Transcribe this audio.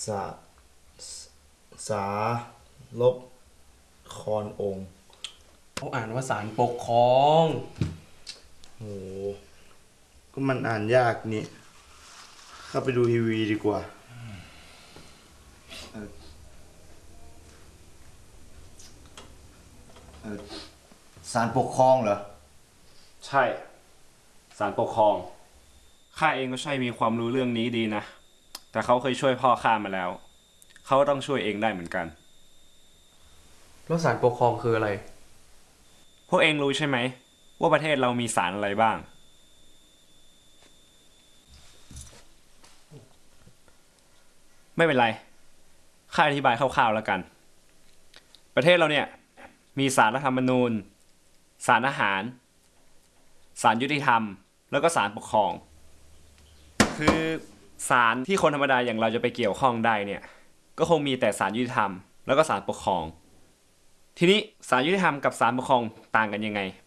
สาสาลบคอนองค์เขาอ่านว่าศาลปกครองโหก็มันอ่านยากนี่เข้าไปดูทีวีดีกว่าศาลปกครองเหรอใช่ศาลปกครองข้าเองก็ใช่มีความรู้เรื่องนี้ดีนะแต่เขาเคยช่วยพ่อข้ามาแล้วเขาก็ต้องช่วยเองได้เหมือนกันแล้วศาลปกครองคืออะไรพวกเองรู้ใช่ไหมว่าประเทศเรามีศาลอะไรบ้างไม่เป็นไรข้าอธิบายคร่าวๆแล้วกันประเทศเราเนี่ยมีศาลรัฐธรรมนูญศาลทหารศาลยุติธรรมแล้วก็ศาลปกครองคือศาลที่คนธรรมดาอย่างเราจะไปเกี่ยวข้องได้เนี่ยก็คงมีแต่ศาลยุติธรรมแล้วก็ศาลปกครองทีนี้ศาลยุติธรรมกับศาลปกครองต่างกันยังไง